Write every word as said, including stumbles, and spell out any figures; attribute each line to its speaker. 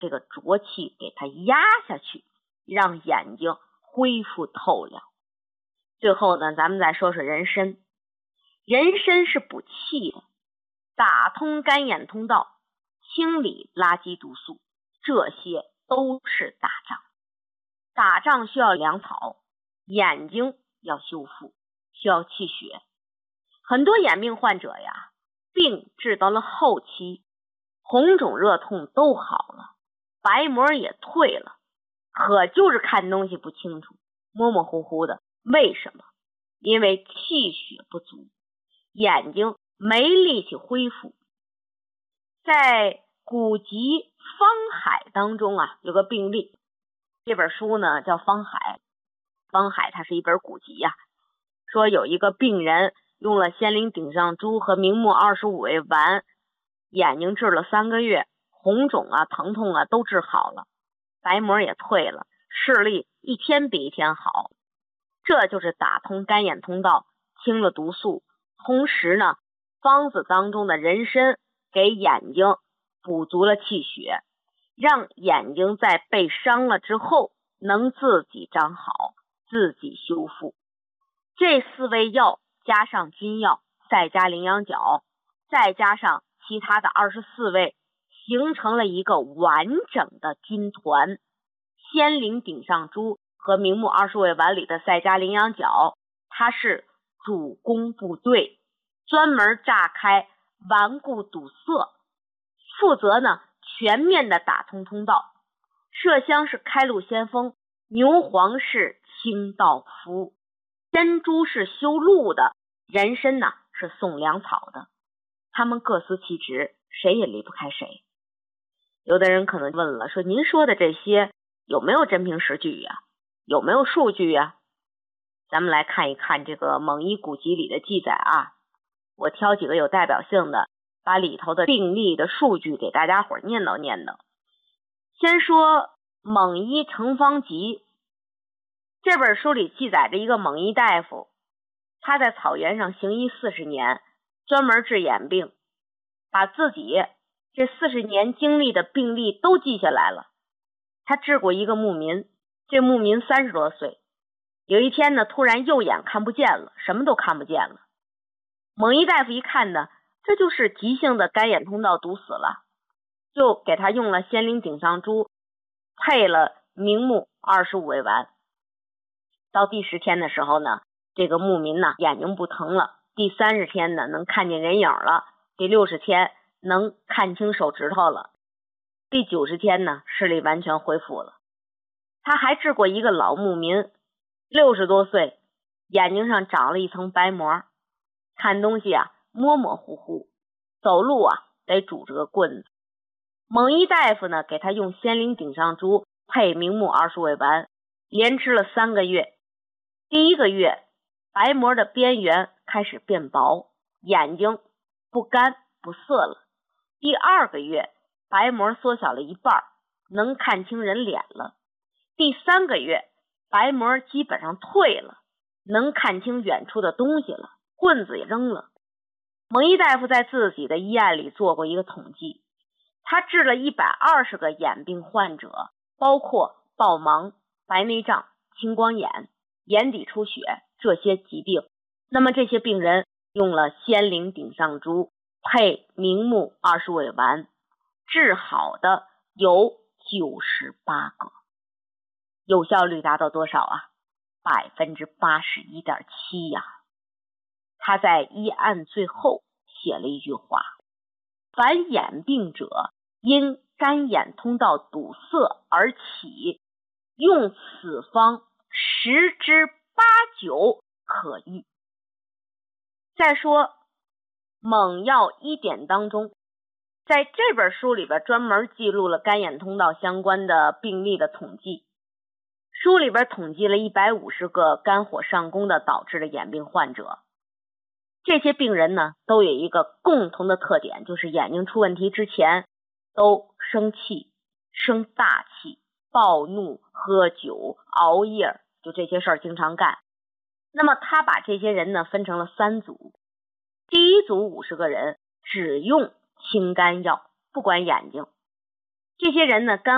Speaker 1: 这个浊气给它压下去，让眼睛恢复透亮。最后呢，咱们再说说人参。人参是补气的，打通肝眼通道，清理垃圾毒素，这些都是打仗。打仗需要粮草，眼睛要修复，需要气血。很多眼病患者呀，病治到了后期，红肿热痛都好了，白膜也退了，可就是看东西不清楚，模模糊糊的。为什么？因为气血不足，眼睛没力气恢复。在古籍《方海》当中啊，有个病例，这本书呢叫《方海》，方海它是一本古籍呀、啊，说有一个病人用了仙灵顶上珠和明目二十五味丸，眼睛治了三个月，红肿啊、疼痛啊都治好了，白膜也退了，视力一天比一天好。这就是打通肝眼通道，清了毒素，同时呢，方子当中的人参给眼睛补足了气血，让眼睛在被伤了之后能自己长好，自己修复。这四味药加上君药，再加羚羊角，再加上其他的二十四味，形成了一个完整的军团。仙灵顶上珠和明目二十味丸里的赛加羚羊角，它是主攻部队，专门炸开顽固堵塞，负责呢全面的打通通道。麝香是开路先锋，牛黄是清道夫，珍珠是修路的，人参呢是送粮草的。他们各司其职，谁也离不开谁。有的人可能问了，说您说的这些有没有真凭实据呀、啊？有没有数据呀、啊？咱们来看一看这个蒙医古籍里的记载啊。我挑几个有代表性的，把里头的病例的数据给大家伙念叨念叨。先说蒙医成方集，这本书里记载着一个蒙医大夫，他在草原上行医四十年，专门治眼病，把自己这四十年经历的病例都记下来了。他治过一个牧民，这牧民三十多岁，有一天呢，突然右眼看不见了，什么都看不见了。蒙医大夫一看呢，这就是急性的肝眼通道堵死了，就给他用了仙灵顶上珠，配了明目二十五味丸。到第十天的时候呢，这个牧民呢眼睛不疼了，第三十天呢能看见人影了，第六十天能看清手指头了，第九十天呢视力完全恢复了。他还治过一个老牧民，六十多岁，眼睛上长了一层白膜，看东西啊模模糊糊，走路啊得拄着个棍子。蒙医大夫呢给他用仙灵顶上珠配明目二十味丸，连吃了三个月。第一个月，白膜的边缘开始变薄，眼睛不干不涩了。第二个月，白膜缩小了一半，能看清人脸了。第三个月，白膜基本上退了，能看清远处的东西了，棍子也扔了。蒙医大夫在自己的医案里做过一个统计，他治了一百二十个眼病患者，包括暴盲、白内障、青光眼、眼底出血这些疾病。那么这些病人用了仙灵顶上珠配明目二十味丸，治好的有九十八个，有效率达到多少啊？百分之八十一点七呀！他在医案最后写了一句话：凡眼病者，因肝眼通道堵塞而起，用此方十之八九可愈。再说蒙药医典当中，在这本书里边专门记录了肝眼通道相关的病例的统计。书里边统计了一百五十个肝火上攻的导致的眼病患者，这些病人呢都有一个共同的特点，就是眼睛出问题之前都生气、生大气、暴怒、喝酒、熬夜，就这些事儿经常干。那么他把这些人呢分成了三组，第一组五十个人只用清肝药，不管眼睛。这些人呢肝